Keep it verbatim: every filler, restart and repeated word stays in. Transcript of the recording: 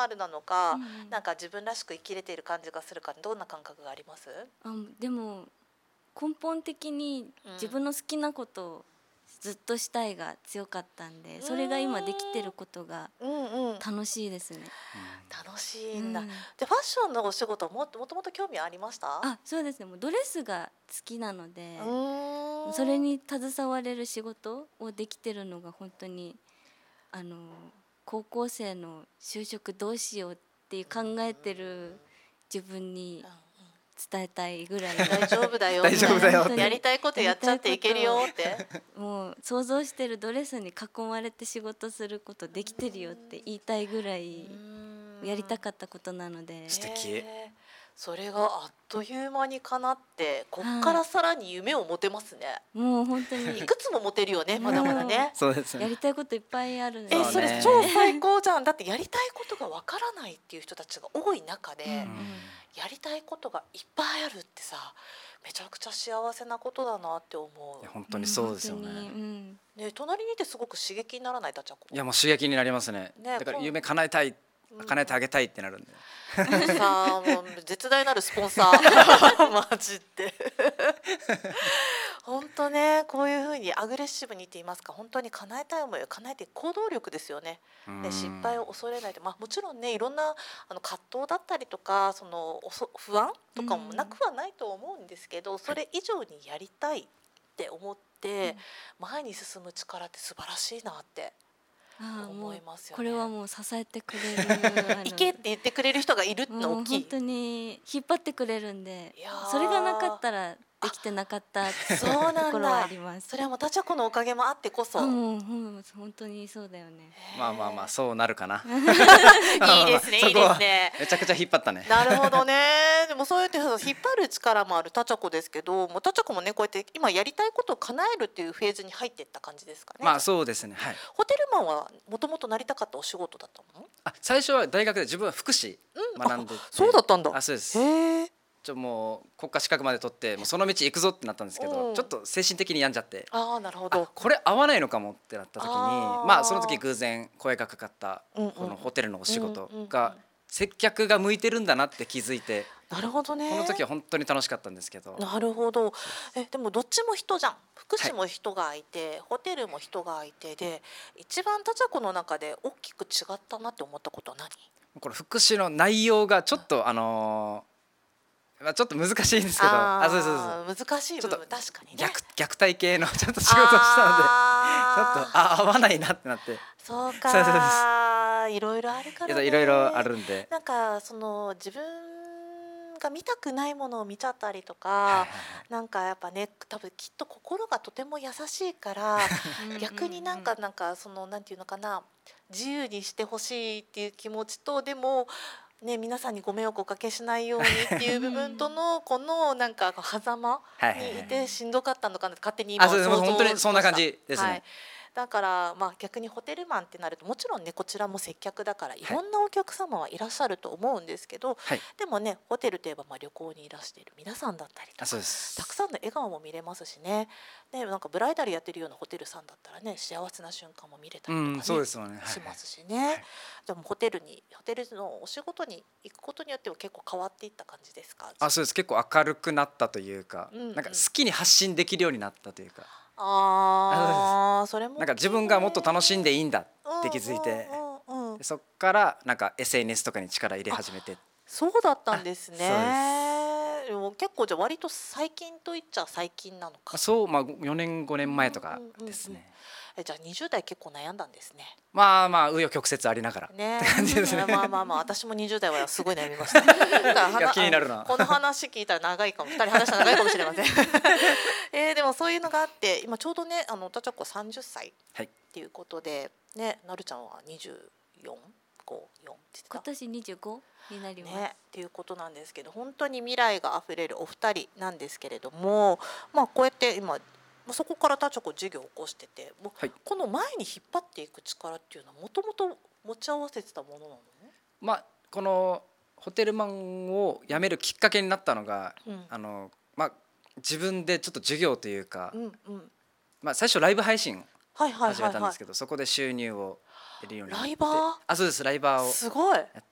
ールなのか、 うんなんか自分らしく生きれている感じがするか、どんな感覚があります？ あでも根本的に自分の好きなことをずっとしたいが強かったんで、それが今できてることが楽しいですね。 楽しいんだ、 うん、 でファッションのお仕事ももともと興味ありました？ あそうですね、もうドレスが好きなので、 うーんそれに携われる仕事をできてるのが本当にあの高校生の就職どうしようっていう考えてる自分に伝えたいぐらい大丈夫だよ大丈夫だよってやりたいことやっちゃっていけるよってもう想像してるドレスに囲まれて仕事することできてるよって言いたいぐらいやりたかったことなので。 素敵。 へーそれがあっという間に叶って、こっからさらに夢を持てますね。 もう本当にいくつも持てるよね、まだまだね。 そうですね。 やりたいこといっぱいあるんで。 え、 そうねそれ超最高じゃん。だってやりたいことがわからないっていう人たちが多い中で、 うんうんやりたいことがいっぱいあるってさ、めちゃくちゃ幸せなことだなって思ういや。本当にそうですよね。 本当にうんね、隣にいてすごく刺激にならないたちゃこ。 いやもう刺激になりますね。 ねだから夢叶えたい、叶えてあげたいってなるんで。 さあもう絶大なるスポンサーマジで本当ね、こういうふうにアグレッシブにって言いますか、本当に叶えたい思いを叶えていく行動力ですよね。で失敗を恐れないで、まあ、もちろんねいろんなあの葛藤だったりとか、そのおそ不安とかもなくはないと思うんですけど、それ以上にやりたいって思って前に進む力って素晴らしいなってああもう思いますよね。 これはもう支えてくれるあの行けって言ってくれる人がいるってのもう大きい。 本当に引っ張ってくれるんでいやーそれがなかったらできてなかったってそうなんだところはあります。 それはもうたちゃこのおかげもあってこそ、 あもうほん本当にそうだよね。 まあまあまあそうなるかな。 いいですね、いいそこはですね。 めちゃくちゃ引っ張ったね。 なるほどね。でもそうやってさ引っ張る力もあるたちゃこですけど、もうたちゃこもねこうやって今やりたいことを叶えるっていうフェーズに入っていった感じですかね。 まあそうですね。はい。 ホテルマンはもともとなりたかったお仕事だったの？ あ最初は大学で自分は福祉学んでて、 そうだったんだ。 あそうです。 へえ。 ちょもう国家資格まで取ってもうその道行くぞってなったんですけうんど、ちょっと精神的に病んじゃって、 ああなるほあど。 これ合わないのかもってなった時に、 あーまあその時偶然声がかかったうんうんこのホテルのお仕事うんうんうんが接客が向いてるんだなって気づいて、 なるほどね。 この時は本当に楽しかったんですけど。 なるほど。えでもどっちも人じゃん。福祉も人がいて、ホテルも人がいてで、一番たちゃこの中で大きく違ったなって思ったことは何？ これ福祉の内容がちょっとあのーまあちょっと難しいんですけど、あそうですそうです。 です。難しい部分ちょっと確かにね。 虐虐待系のちょっと仕事をしたので、ちょっとあーあ合わないなってなって、 そうそうか。いろいろあるかいやらね。 いろいろあるんで、 なんかその自分が見たくないものを見ちゃったりとか、 はいはいはいなんかやっぱね多分きっと心がとても優しいから逆になんかなんかそのなんていうのかな、自由にしてほしいっていう気持ちと、でもね皆さんにご迷惑をおかけしないようにっていう部分とのこのなんか狭間はいはいはいにいてしんどかったのかなって勝手に今あそうです想像本当にそんな感じしましたですねはいだからまあ逆にホテルマンってなるともちろんねこちらも接客だからいろんなお客様はいらっしゃると思うんですけど、 はい、 でもねホテルといえばまあ旅行にいらしている皆さんだったりとかあそうですたくさんの笑顔も見れますしね。でなんかブライダルやってるようなホテルさんだったらね幸せな瞬間も見れたりとかね、 うんそうですよね、はいしますしね、 はいでもホテルにホテルのお仕事に行くことによっては結構変わっていった感じですか？ あそうです結構明るくなったというか、 うんうんなんか好きに発信できるようになったというか、 ああそれもなんか自分がもっと楽しんでいいんだって気づいて、 うんうんうんうんでそっからなんか エスエヌエス とかに力入れ始めて、 そうだったんですね。 あでも結構じゃあ割と最近と言っちゃ最近なのか。 そうまあよねんごねんまえとかですね、 うんうんうんうんえじゃあにじゅう代結構悩んだんですね。 まあまあ紆余曲折ありながらねって感じですねまあまあまあ私もにじゅう代はすごい悩みました。だからいや気になるなこの話聞いたら長いかもふたり話したら長いかもしれません。えー、でもそういうのがあって今ちょうどねあのたちゃこさんじゅっさいはいっていうことでねなるちゃんはにじゅうよん、ご、よんって言ってた今年にじゅうごになります。 ね、っていうことなんですけど本当に未来があふれるお二人なんですけれども、まあ、こうやって今そこからたちゃこ授業を起こしててもう、 はいこの前に引っ張っていく力っていうのはもともと持ち合わせてたものなのね。 まあこのホテルマンを辞めるきっかけになったのが、 うんあのまあ自分でちょっと授業というか、 うんうん、 まあ最初ライブ配信はいはい始はいはめたんですけど、そこで収入を得るようになって、 ライバーあそうですライバーをいすごいやっ